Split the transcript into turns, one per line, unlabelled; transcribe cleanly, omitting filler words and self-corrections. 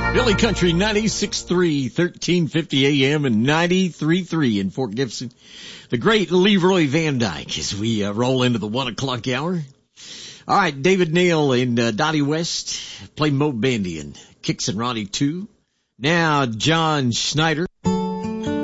Billy Country 96.3, 1350 AM and 93.3 in Fort Gibson. The great Leroy Van Dyke as we roll into the 1 o'clock hour. All right, David Neal and Dottie West play Mo Bandy and Kicks and Ronnie 2. Now John Schneider